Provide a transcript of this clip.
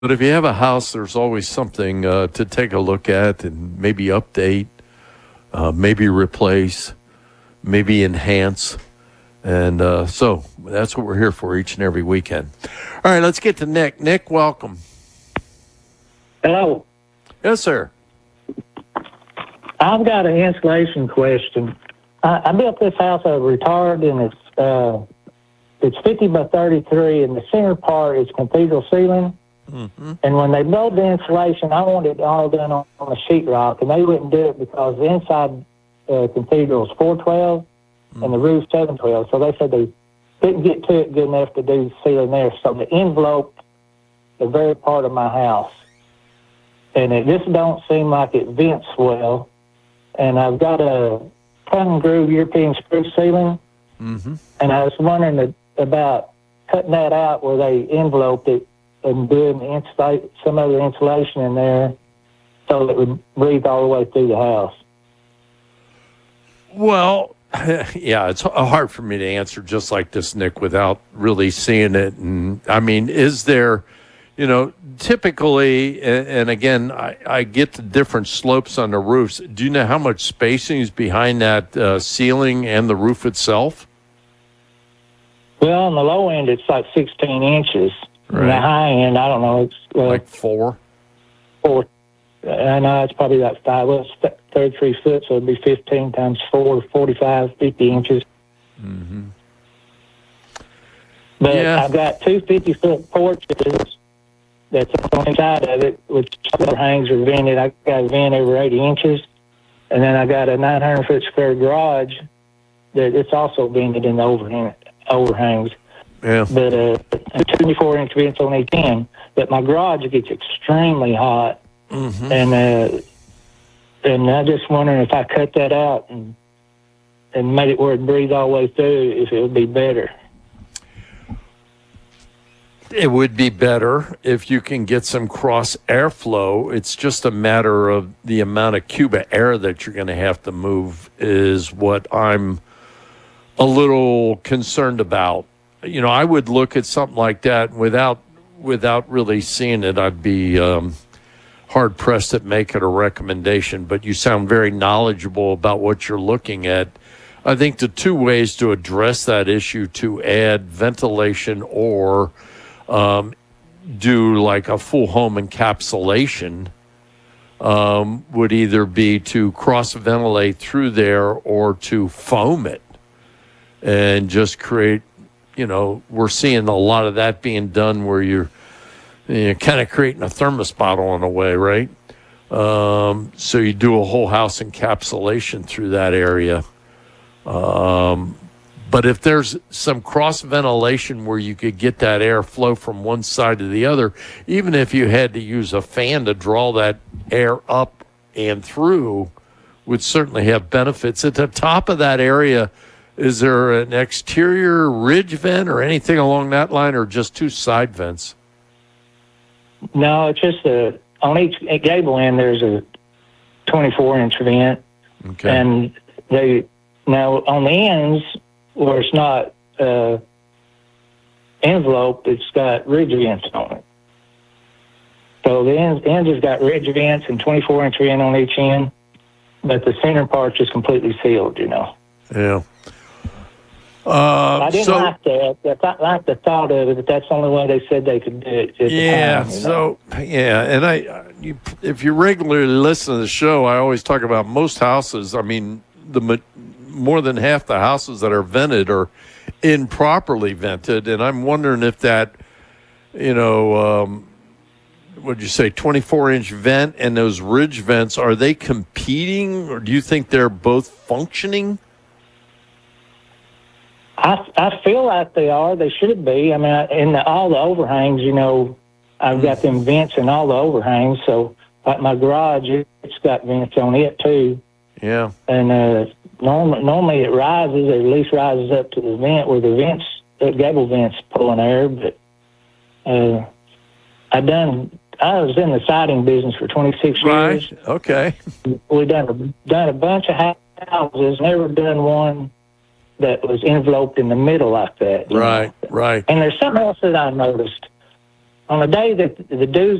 But if you have a house, there's always something to take a look at and maybe update, maybe replace, maybe enhance. And so that's what we're here for each and every weekend. All right, let's get to Nick. Nick, welcome. Hello. Yes, sir. I've got an insulation question. I built this house out of retard, and it's 50 by 33, and the center part is cathedral ceiling. Mm-hmm. And when they built the insulation, I wanted it all done on a sheetrock, and they wouldn't do it because the inside cathedral is 412 and the roof 712. So they said they couldn't get to it good enough to do the ceiling there. So they enveloped the very part of my house. And it just don't seem like it vents well. And I've got a tongue and groove European screw ceiling. Mm-hmm. And I was wondering about cutting that out where they enveloped it and doing some other insulation in there so it would breathe all the way through the house. Well, yeah, it's hard for me to answer just like this, Nick, without really seeing it. And I mean, is there, typically, and again, I get the different slopes on the roofs. Do you know how much spacing is behind that ceiling and the roof itself? Well, on the low end, it's like 16 inches. Right. On the high end, I don't know. It's like 4? 4. I know it's probably like 5. Well, it's 33 foot, so it'd be 15 times 4, 45, 50 inches. Mm-hmm. But yeah. I've got two 50-foot porches that's on the side of it, which overhangs are vented. I got a vent every 80 inches. And then I got a 900-foot square garage that it's also vented in the overhangs. Yeah. But a 24-inch vents on each end. But my garage gets extremely hot. Mm-hmm. And I just wondering if I cut that out and made it where it breathes all the way through, if it would be better. It would be better if you can get some cross airflow. It's just a matter of the amount of cubic air that you're going to have to move is what I'm a little concerned about. I would look at something like that without really seeing it. I'd be hard-pressed at making a recommendation, but you sound very knowledgeable about what you're looking at. I think the two ways to address that issue to add ventilation or do like a full home encapsulation would either be to cross-ventilate through there or to foam it and just create, we're seeing a lot of that being done where you're kind of creating a thermos bottle in a way, right? So you do a whole house encapsulation through that area. But if there's some cross ventilation where you could get that air flow from one side to the other, even if you had to use a fan to draw that air up and through, would certainly have benefits. At the top of that area, is there an exterior ridge vent or anything along that line, or just two side vents? No, it's just on each gable end there's a 24-inch vent. Okay. And now on the ends where it's not enveloped, it's got ridge vents on it. So the ends has got ridge vents and 24-inch vent on each end, but the center part's just completely sealed, Yeah. I didn't like that. I like the thought of it, but that's the only way they said they could do it. Yeah. And if you regularly listen to the show, I always talk about most houses. I mean, more than half the houses that are vented are improperly vented, and I'm wondering if that, what'd you say, 24-inch vent and those ridge vents, are they competing, or do you think they're both functioning? I feel like they are. They should be. I mean, in all the overhangs, I've got them vents in all the overhangs. So, like my garage, it's got vents on it too. Yeah. And normally it rises, or at least rises up to the vent where the gable vents pulling air. But I was in the siding business for 26 years. Right. Okay. We done a bunch of houses. Never done one that was enveloped in the middle like that. Right. And there's something else that I noticed. on the day that the dues